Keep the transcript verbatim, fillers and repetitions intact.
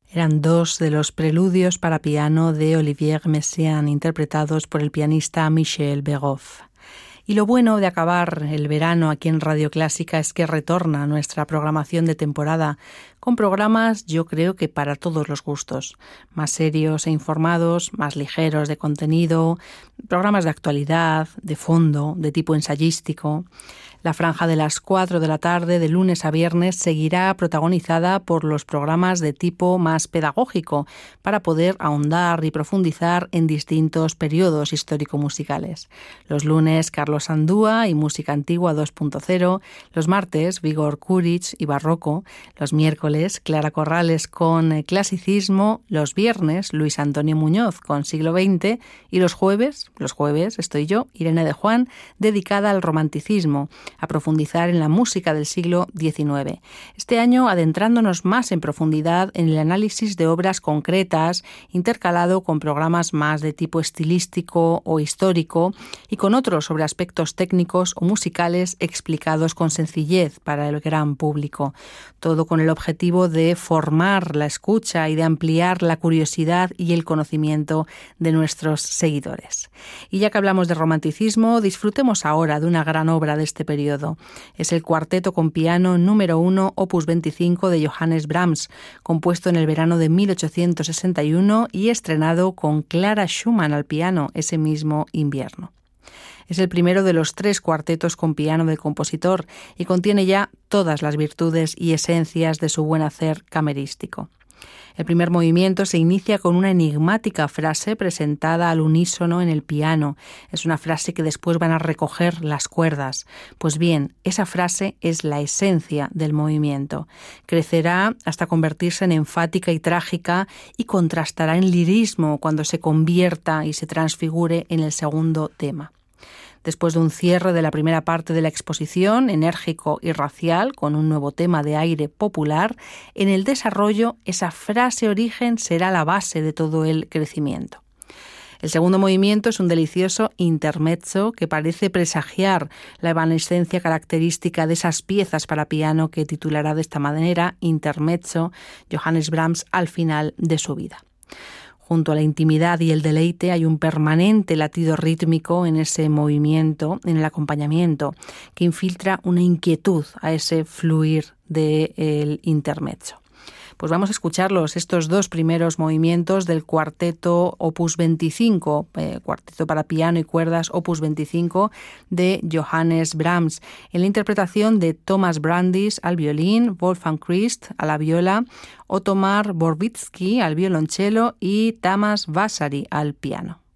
Eran dos de los preludios para piano de Olivier Messiaen, interpretados por el pianista Michel Beroff. Y lo bueno de acabar el verano aquí en Radio Clásica es que retorna nuestra programación de temporada con programas, yo creo que para todos los gustos, más serios e informados, más ligeros de contenido, programas de actualidad, de fondo, de tipo ensayístico. La franja de las cuatro de la tarde, de lunes a viernes, seguirá protagonizada por los programas de tipo más pedagógico, para poder ahondar y profundizar en distintos periodos histórico-musicales. Los lunes, Carlos Andúa y Música Antigua dos punto cero. Los martes, Vigor Kuric y Barroco. Los miércoles, Clara Corrales con Clasicismo. Los viernes, Luis Antonio Muñoz con Siglo veinte. Y los jueves, los jueves estoy yo, Irene de Juan, dedicada al romanticismo, a profundizar en la música del siglo diecinueve. Este año adentrándonos más en profundidad en el análisis de obras concretas, intercalado con programas más de tipo estilístico o histórico y con otros sobre aspectos técnicos o musicales explicados con sencillez para el gran público. Todo con el objetivo de formar la escucha y de ampliar la curiosidad y el conocimiento de nuestros seguidores. Y ya que hablamos de romanticismo, disfrutemos ahora de una gran obra de este periodo. Es el cuarteto con piano número uno, opus veinticinco de Johannes Brahms, compuesto en el verano de mil ochocientos sesenta y uno y estrenado con Clara Schumann al piano ese mismo invierno. Es el primero de los tres cuartetos con piano del compositor y contiene ya todas las virtudes y esencias de su buen hacer camerístico. El primer movimiento se inicia con una enigmática frase presentada al unísono en el piano. Es una frase que después van a recoger las cuerdas. Pues bien, esa frase es la esencia del movimiento. Crecerá hasta convertirse en enfática y trágica y contrastará en lirismo cuando se convierta y se transfigure en el segundo tema. Después de un cierre de la primera parte de la exposición, enérgico y racial, con un nuevo tema de aire popular, en el desarrollo esa frase origen será la base de todo el crecimiento. El segundo movimiento es un delicioso intermezzo que parece presagiar la evanescencia característica de esas piezas para piano que titulará de esta manera Intermezzo Johannes Brahms al final de su vida. Junto a la intimidad y el deleite hay un permanente latido rítmico en ese movimiento, en el acompañamiento, que infiltra una inquietud a ese fluir del intermezzo. Pues vamos a escucharlos, estos dos primeros movimientos del cuarteto opus veinticinco, eh, cuarteto para piano y cuerdas opus veinticinco de Johannes Brahms, en la interpretación de Thomas Brandis al violín, Wolfgang Christ a la viola, Otomar Borbitsky al violonchelo y Tamas Vasari al piano.